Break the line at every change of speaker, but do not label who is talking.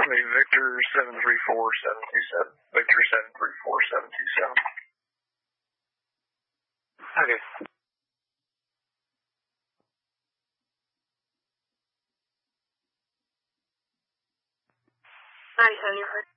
me Victor 734727. Victor 734727.
Okay.
Nice on your part.